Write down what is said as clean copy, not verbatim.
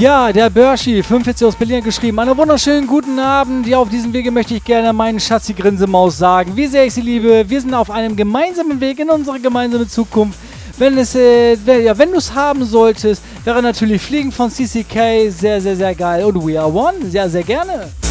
Ja, der Börschi, 45 aus Berlin, hat geschrieben. Einen wunderschönen guten Abend. Ja, auf diesem Wege möchte ich gerne meinen Schatzi Grinsemaus sagen, wie sehr ich sie liebe. Wir sind auf einem gemeinsamen Weg in unsere gemeinsame Zukunft. Wenn du es haben solltest, wäre natürlich Fliegen von CCK sehr, sehr, sehr geil. Und We Are One, sehr, sehr gerne.